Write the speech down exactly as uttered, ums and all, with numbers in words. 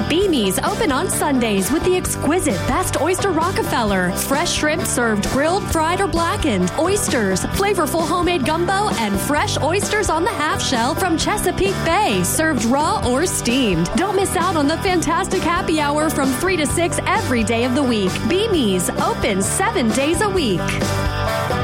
Beanie's open on Sundays with the exquisite Best Oyster Rockefeller. Fresh shrimp served grilled, fried, or blackened. Oysters, flavorful homemade gumbo, and fresh oysters on the half shell from Chesapeake Bay, served raw or steamed. Don't miss out on the fantastic happy hour from three to six every day of the week. Beanie's, open seven days a week.